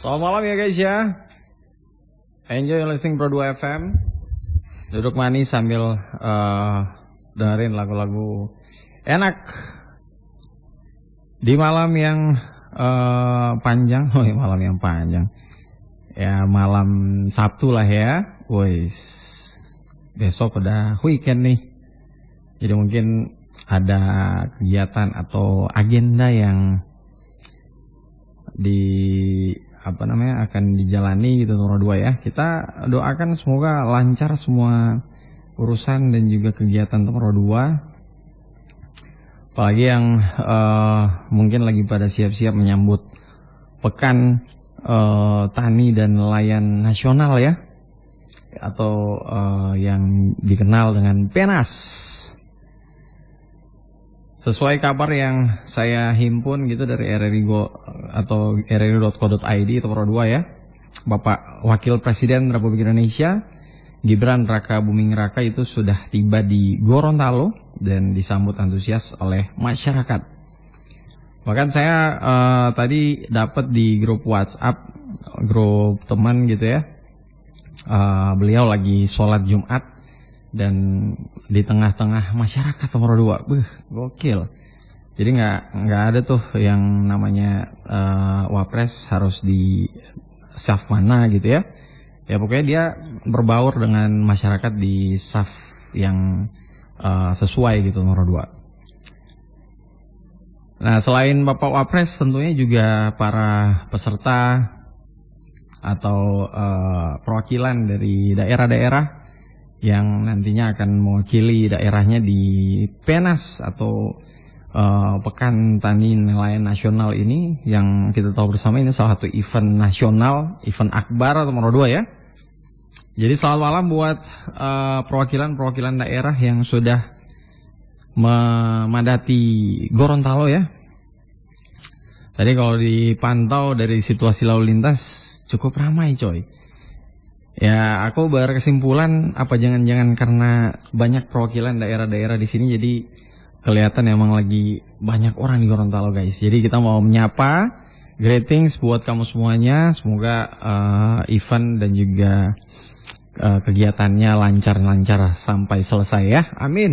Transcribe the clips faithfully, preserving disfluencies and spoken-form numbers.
Selamat malam ya guys ya. Enjoy listening Pro dua F M. Duduk manis sambil uh, dengerin lagu-lagu enak di malam yang uh, panjang. Oh ya, malam yang panjang. Ya malam Sabtu lah ya. Wis. Besok udah weekend nih. Jadi mungkin ada kegiatan atau agenda yang di apa namanya akan dijalani gitu nomor dua ya. Kita doakan semoga lancar semua urusan dan juga kegiatan nomor dua. Apalagi yang uh, mungkin lagi pada siap-siap menyambut pekan uh, tani dan nelayan nasional ya, atau uh, yang dikenal dengan PENAS. Sesuai kabar yang saya himpun gitu dari R R I Go atau r r i dot co dot i d itu Pro dua ya. Bapak Wakil Presiden Republik Indonesia Gibran Raka Buming Raka itu sudah tiba di Gorontalo dan disambut antusias oleh masyarakat. Bahkan saya uh, tadi dapat di grup WhatsApp, grup teman gitu ya. Uh, beliau lagi sholat Jumat dan di tengah-tengah masyarakat nomor dua, beuh, gokil. Jadi nggak nggak ada tuh yang namanya uh, wapres harus di saf mana gitu ya. Ya pokoknya dia berbaur dengan masyarakat di saf yang uh, sesuai gitu nomor dua. Nah selain Bapak Wapres tentunya juga para peserta atau uh, perwakilan dari daerah-daerah yang nantinya akan mewakili daerahnya di PENAS atau uh, Pekan Tani Nelayan Nasional ini, yang kita tahu bersama ini salah satu event nasional, event akbar atau nomor dua ya. Jadi selamat malam buat uh, perwakilan-perwakilan daerah yang sudah memadati Gorontalo ya. Tadi kalau dipantau dari situasi lalu lintas cukup ramai coy. Ya, aku berkesimpulan apa jangan-jangan karena banyak perwakilan daerah-daerah di sini jadi kelihatan emang lagi banyak orang di Gorontalo guys. Jadi kita mau menyapa, greetings buat kamu semuanya. Semoga uh, event dan juga uh, kegiatannya lancar-lancar sampai selesai ya. Amin.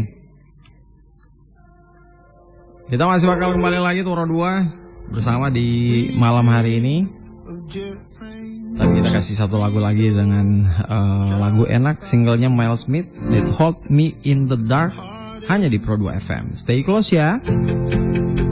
Kita masih bakal kembali lagi Toro dua bersama di malam hari ini. Dan kita kasih satu lagu lagi dengan uh, lagu enak, singlenya Miles Smith, It Hold Me in the Dark, hanya di Pro dua F M. Stay close ya.